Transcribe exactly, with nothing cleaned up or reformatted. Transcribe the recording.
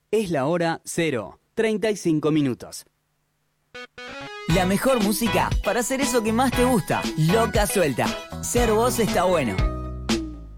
Es la hora cero, treinta y cinco minutos. La mejor música para hacer eso que más te gusta. Loca Suelta. Ser vos está bueno.